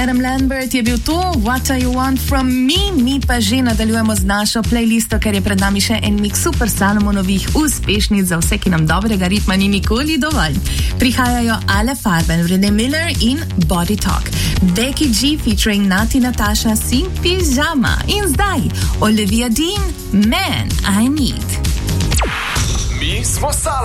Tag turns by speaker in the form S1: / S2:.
S1: Adam Lambert je bil to, What Do You Want From Me, mi pa že nadaljujemo z našo playlisto, ker je pred nami še en mix super Salomonovih uspešnic za vse, ki nam dobrega ritma ni nikoli dovolj. Prihajajo Ale Farben, Renee Miller in Body Talk. Becky G featuring Nati Natasha, Sin Pijama. In zdaj Olivia Dean, Man I Need.
S2: Mi smo